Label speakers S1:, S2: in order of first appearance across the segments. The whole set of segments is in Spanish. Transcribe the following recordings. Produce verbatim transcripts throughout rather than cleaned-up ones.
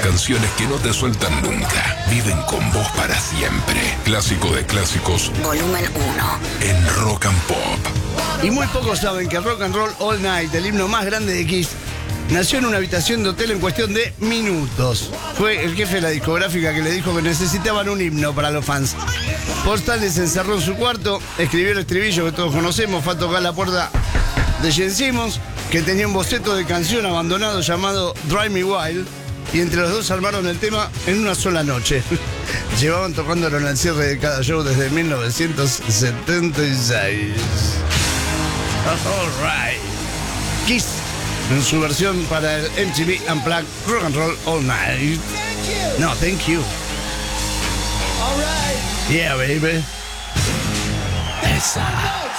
S1: canciones que no te sueltan nunca. Viven con vos para siempre. Clásico de clásicos.
S2: Volumen uno.
S1: En Rock and Pop.
S3: Y muy pocos saben que Rock and Roll All Night, el himno más grande de Kiss, nació en una habitación de hotel en cuestión de minutos. Fue el jefe de la discográfica que le dijo que necesitaban un himno para los fans. Postales se encerró en su cuarto, escribió el estribillo que todos conocemos, fue a tocar la puerta de Gene Simmons, que tenía un boceto de canción abandonado llamado Drive Me Wild, y entre los dos armaron el tema en una sola noche. Llevaban tocándolo en el cierre de cada show desde mil novecientos setenta y seis. All right. Kiss, en su versión para el M T V Unplugged Rock and Roll All Night. No, thank you.
S4: All right.
S3: Yeah, baby. Esa.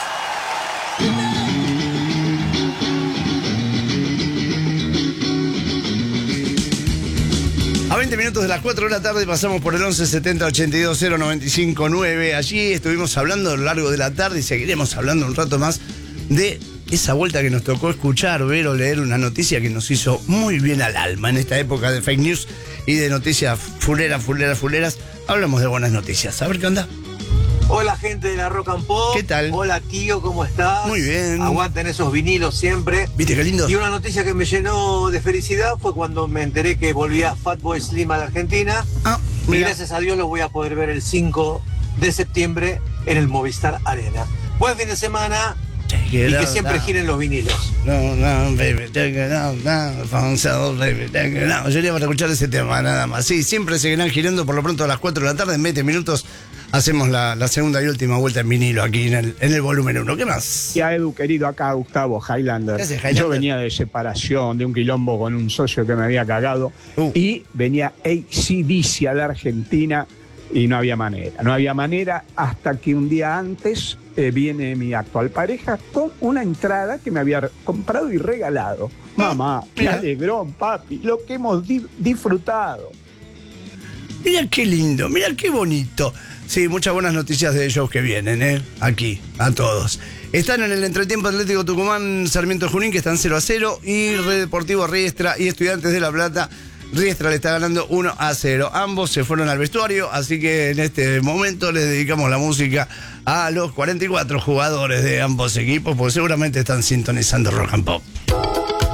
S3: A veinte minutos de las cuatro de la tarde pasamos por el once setenta ochenta y dos cero noventa y cinco nueve. Allí estuvimos hablando a lo largo de la tarde y seguiremos hablando un rato más de esa vuelta que nos tocó escuchar, ver o leer una noticia que nos hizo muy bien al alma en esta época de fake news y de noticias fuleras, fuleras, fuleras. Hablamos de buenas noticias. A ver qué onda.
S5: Hola, gente de la Rock and Pop.
S3: ¿Qué tal?
S5: Hola, tío, ¿cómo estás?
S3: Muy bien.
S5: Aguanten esos vinilos siempre.
S3: ¿Viste qué lindo?
S5: Y una noticia que me llenó de felicidad fue cuando me enteré que volvía Fatboy Slim a la Argentina.
S3: Ah,
S5: y
S3: mira.
S5: gracias a Dios lo voy a poder ver el cinco de septiembre en el Movistar Arena. Buen fin de semana. Y que siempre giren los vinilos.
S3: No, no, baby, take it out, no, Fonso, baby, take it out. Yo iría para escuchar ese tema, nada más. Sí, siempre seguirán girando por lo pronto a las cuatro de la tarde. En veinte minutos hacemos la, la segunda y última vuelta en vinilo aquí en el, en el volumen uno. ¿Qué más?
S6: Y a Edu, querido, acá Gustavo Highlander.
S3: ¿Qué haces, Highlander?
S6: Yo venía de separación, de un quilombo con un socio que me había cagado.
S3: Uh.
S6: Y venía A C D C a la Argentina y no había manera. No había manera hasta que un día antes eh, viene mi actual pareja con una entrada que me había comprado y regalado. Mamá, qué
S3: Mira.
S6: alegrón, papi, lo que hemos di- disfrutado.
S3: Mira qué lindo, mira qué bonito. Sí, muchas buenas noticias de ellos que vienen, ¿eh? Aquí, a todos. Están en el Entretiempo Atlético Tucumán, Sarmiento Junín, que están cero a cero, y Red Deportivo Riestra y Estudiantes de La Plata. Riestra le está ganando uno a cero. Ambos se fueron al vestuario, así que en este momento les dedicamos la música a los cuarenta y cuatro jugadores de ambos equipos, porque seguramente están sintonizando Rock and Pop.